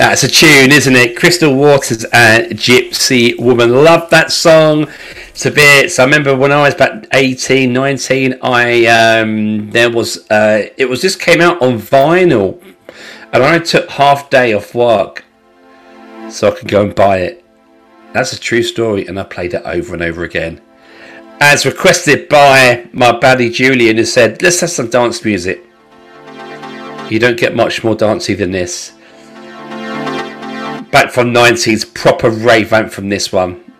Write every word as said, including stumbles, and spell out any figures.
That's a tune, isn't it? Crystal Waters and Gypsy Woman. Love that song to bits. I remember when I was about eighteen, nineteen, I um, there was uh, it was just came out on vinyl, and I took half day off work so I could go and buy it. That's a true story, and I played it over and over again. As requested by my buddy Julian, who said, let's have some dance music. You don't get much more dancey than this. Back from nineties, proper rave anthem, this one.